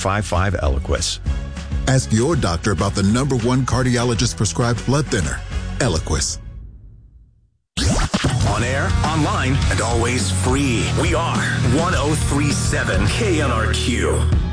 888-455-ELIQUIS. Ask your doctor about the #1 cardiologist prescribed blood thinner, Eliquis. On air, online, and always free. We are 1037 KNRQ.